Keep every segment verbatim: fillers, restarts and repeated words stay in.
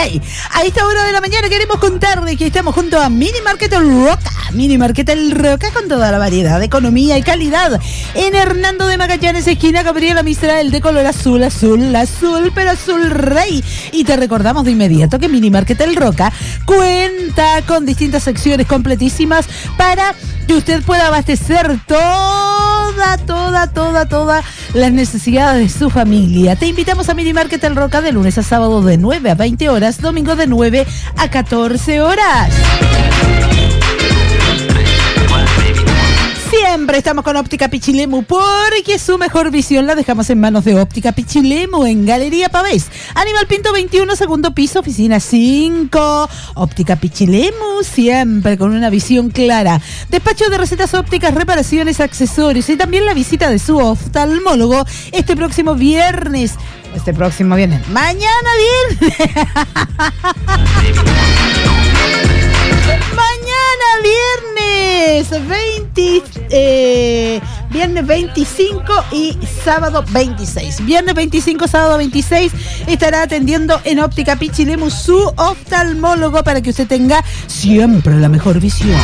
Rey. A esta hora de la mañana queremos contarles que estamos junto a Mini Market El Roca. Mini Market El Roca con toda la variedad de economía y calidad. En Hernando de Magallanes, esquina Gabriela Mistral, de color azul, azul, azul, pero azul rey. Y te recordamos de inmediato que Mini Market El Roca cuenta con distintas secciones completísimas para que usted pueda abastecer toda, toda, toda, toda las necesidades de su familia. Te invitamos a Mini Market El Roca de lunes a sábado de nueve a veinte horas, domingo de nueve a catorce horas. Siempre estamos con Óptica Pichilemu porque su mejor visión la dejamos en manos de Óptica Pichilemu en Galería Pavés, Aníbal Pinto veintiuno, segundo piso, oficina cinco. Óptica Pichilemu, siempre con una visión clara. Despacho de recetas ópticas, reparaciones, accesorios y también la visita de su oftalmólogo este próximo viernes. Este próximo viernes. Mañana viernes. Mañana viernes veinte, eh, viernes veinticinco y sábado veintiséis. Viernes veinticinco, sábado veintiséis estará atendiendo en Óptica Pichilemu su oftalmólogo para que usted tenga siempre la mejor visión.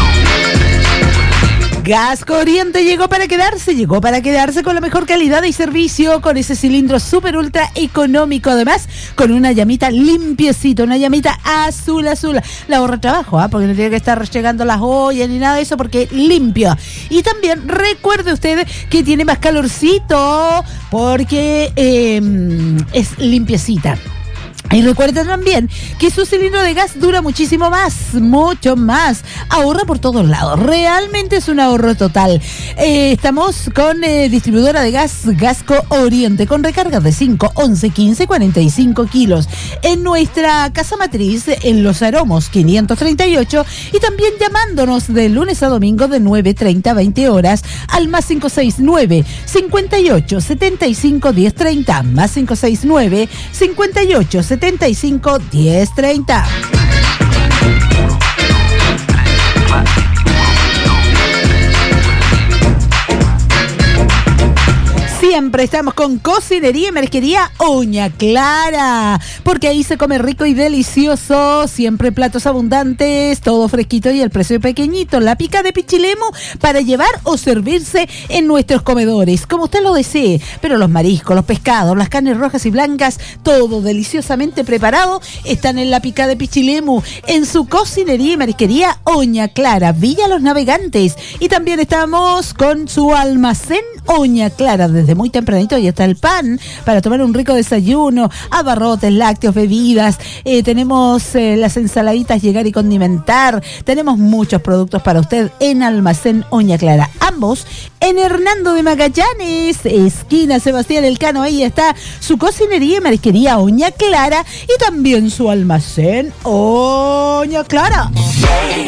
Gasco Oriente llegó para quedarse, llegó para quedarse con la mejor calidad y servicio, con ese cilindro súper ultra económico, además con una llamita limpiecita, una llamita azul, azul. Le ahorra trabajo, ¿eh? Porque no tiene que estar llegando las ollas ni nada de eso, porque limpio. Y también recuerde usted que tiene más calorcito, porque eh, es limpiecita. Y recuerda también que su cilindro de gas dura muchísimo más, mucho más. Ahorra por todos lados. Realmente es un ahorro total. Eh, estamos con eh, distribuidora de gas Gasco Oriente, con recargas de cinco, once, quince, cuarenta y cinco kilos. En nuestra casa matriz, en Los Aromos quinientos treinta y ocho, y también llamándonos de lunes a domingo de nueve treinta a veinte horas al más cinco seis nueve, cincuenta y ocho, setenta y cinco, diez treinta, más cinco seis nueve, cincuenta y ocho, setenta y cinco, diez treinta. Siempre estamos con Cocinería y Marisquería Oña Clara, porque ahí se come rico y delicioso, siempre platos abundantes, todo fresquito y el precio pequeñito. La pica de Pichilemu para llevar o servirse en nuestros comedores, como usted lo desee, pero los mariscos, los pescados, las carnes rojas y blancas, todo deliciosamente preparado, están en la pica de Pichilemu, en su Cocinería y Marisquería Oña Clara, Villa Los Navegantes. Y también estamos con su almacén Oña Clara, desde muy tempranito ya está el pan para tomar un rico desayuno, abarrotes, lácteos, bebidas, eh, tenemos eh, las ensaladitas llegar y condimentar, tenemos muchos productos para usted en Almacén Oña Clara, ambos en Hernando de Magallanes, esquina Sebastián Elcano. Ahí está su Cocinería y Marisquería Oña Clara y también su Almacén Oña Clara.